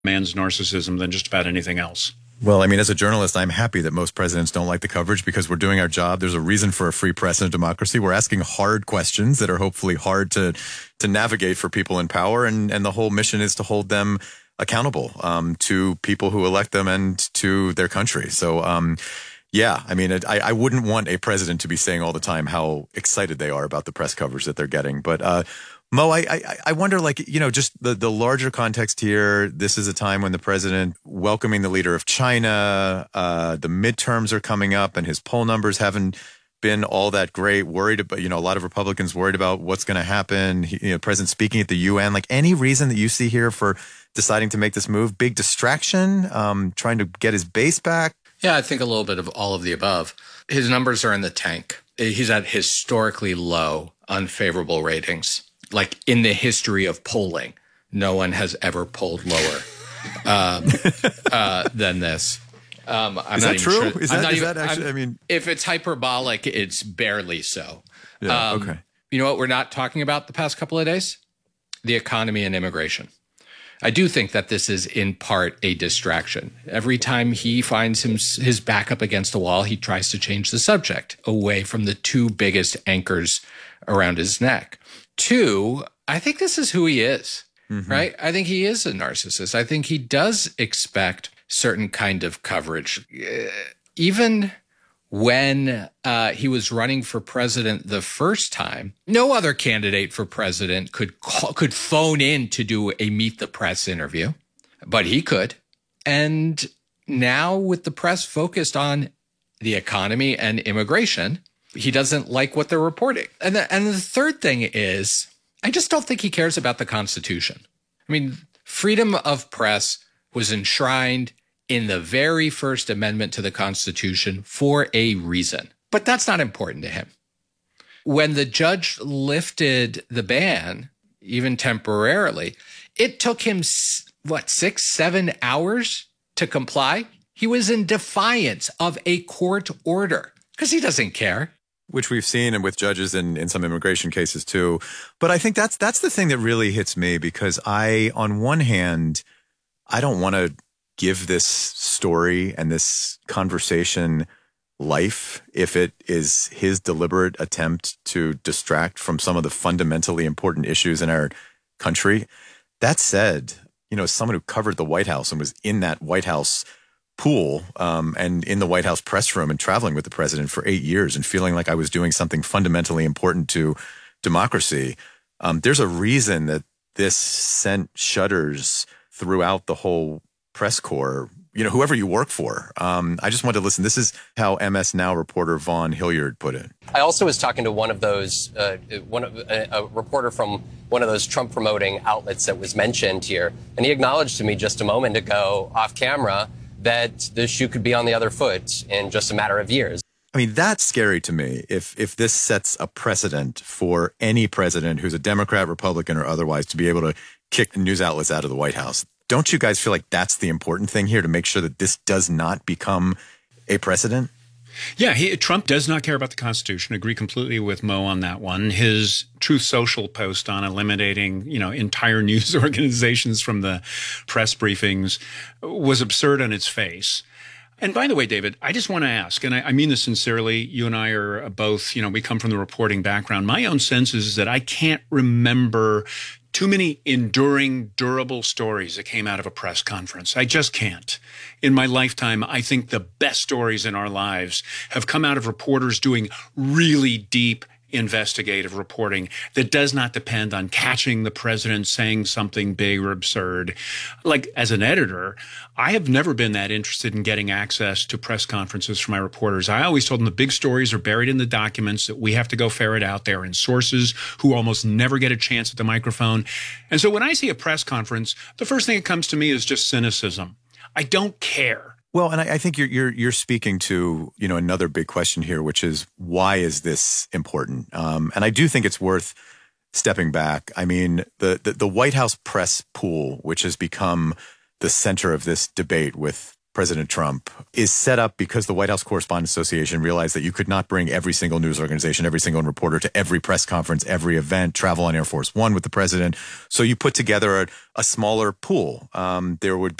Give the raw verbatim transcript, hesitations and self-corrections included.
man's narcissism than just about anything else. Well, I mean, as a journalist, I'm happy that most presidents don't like the coverage because we're doing our job. There's a reason for a free press and a democracy. We're asking hard questions that are hopefully hard to to navigate for people in power. And, and the whole mission is to hold them accountable um, to people who elect them and to their country. So, um, yeah, I mean, I, I wouldn't want a president to be saying all the time how excited they are about the press coverage that they're getting. But uh Mo, I, I I wonder, like, you know, just the, the larger context here. This is a time when the president welcoming the leader of China. Uh, the midterms are coming up, and his poll numbers haven't been all that great. Worried about, you know, a lot of Republicans worried about what's going to happen. He, you know, president speaking at the U N. Like, any reason that you see here for deciding to make this move? Big distraction, um, trying to get his base back. Yeah, I think a little bit of all of the above. His numbers are in the tank. He's at historically low, unfavorable ratings. Like, in the history of polling, no one has ever polled lower um, uh, than this. Um, I'm is not that even true? Sure. Is that, is even, that actually, I'm, I mean... If it's hyperbolic, it's barely so. Yeah, um, okay. You know what we're not talking about the past couple of days? The economy and immigration. I do think that this is in part a distraction. Every time he finds him, his back up against a wall, he tries to change the subject away from the two biggest anchors around his neck. Two, I think this is who he is, mm-hmm. right? I think he is a narcissist. I think he does expect certain kind of coverage. Even when uh, he was running for president the first time, no other candidate for president could call, could phone in to do a meet the press interview, but he could. And now with the press focused on the economy and immigration, he doesn't like what they're reporting. And the, and the third thing is, I just don't think he cares about the Constitution. I mean, freedom of press was enshrined in the very first amendment to the Constitution for a reason. But that's not important to him. When the judge lifted the ban, even temporarily, it took him, what, six, seven hours to comply? He was in defiance of a court order because he doesn't care. Which we've seen and with judges in, in some immigration cases too. But I think that's that's the thing that really hits me, because I, on one hand, I don't want to give this story and this conversation life if it is his deliberate attempt to distract from some of the fundamentally important issues in our country. That said, you know, as someone who covered the White House and was in that White House pool um, and in the White House press room and traveling with the president for eight years and feeling like I was doing something fundamentally important to democracy. Um, there's a reason that this sent shudders throughout the whole press corps, you know, whoever you work for. Um, I just wanted to listen. This is how M S Now reporter Vaughn Hilliard put it. I also was talking to one of those, uh, one of, a, a reporter from one of those Trump promoting outlets that was mentioned here. And he acknowledged to me just a moment ago off camera that the shoe could be on the other foot in just a matter of years. I mean, that's scary to me. If if this sets a precedent for any president who's a Democrat, Republican, or otherwise to be able to kick news outlets out of the White House, don't you guys feel like that's the important thing here, to make sure that this does not become a precedent? Yeah, he, Trump does not care about the Constitution. Agree completely with Mo on that one. His Truth Social post on eliminating, you know, entire news organizations from the press briefings was absurd on its face. And by the way, David, I just want to ask, and I, I mean this sincerely, you and I are both, you know, we come from the reporting background. My own sense is that I can't remember too many enduring, durable stories that came out of a press conference. I just can't. In my lifetime, I think the best stories in our lives have come out of reporters doing really deep investigative reporting that does not depend on catching the president saying something big or absurd. Like, as an editor, I have never been that interested in getting access to press conferences for my reporters. I always told them the big stories are buried in the documents that we have to go ferret out there, in sources who almost never get a chance at the microphone. And so when I see a press conference, the first thing that comes to me is just cynicism. I don't care. Well, and I, I think you're you're you're speaking to, you know, another big question here, which is, why is this important? Um, and I do think it's worth stepping back. I mean, the, the the White House press pool, which has become the center of this debate with President Trump is set up because the White House Correspondents Association realized that you could not bring every single news organization, every single reporter to every press conference, every event, travel on Air Force One with the president. So you put together a, a smaller pool. Um, there would